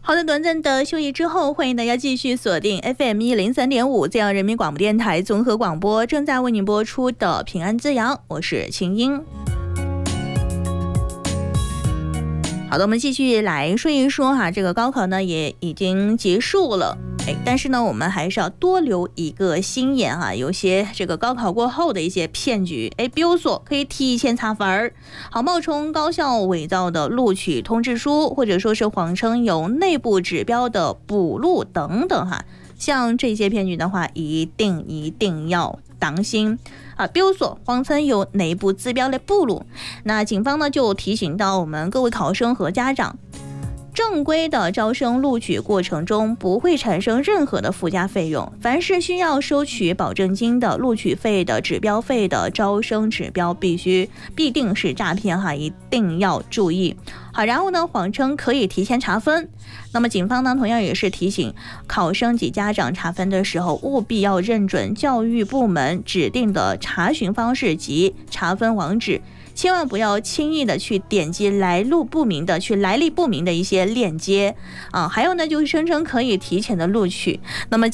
好的，短暂的休息之后，欢迎大家继续锁定 FM103.5这样人民广播电台综合广播，正在为您播出的平安之阳，我是秦英。好的，我们继续来说一说哈，这个高考呢也已经结束了，但是呢我们还是要多留一个心眼哈，有些这个高考过后的一些骗局，比如说可以提前查分，好冒充高校伪造的录取通知书，或者说是谎称有内部指标的补录等等哈，像这些骗局的话，一定要当心啊！比如说谎称有内部指标的补录，那警方呢就提醒到我们各位考生和家长，正规的招生录取过程中不会产生任何的附加费用，凡是需要收取保证金的、录取费的、指标费的招生指标必定是诈骗哈，一定要注意。好，然后呢，谎称可以提前查分。那么警方呢，同样也是提醒考生及家长查分的时候，务必要认准教育部门指定的查询方式及查分网址。千万不要轻易的去点击来历不明的一些链接啊，还有呢就是声称可以提前的录取，那么